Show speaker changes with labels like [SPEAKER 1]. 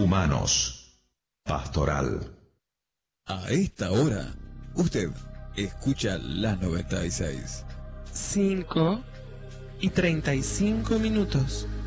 [SPEAKER 1] Humanos. Pastoral.
[SPEAKER 2] A esta hora, usted escucha la 96.
[SPEAKER 3] 5:35.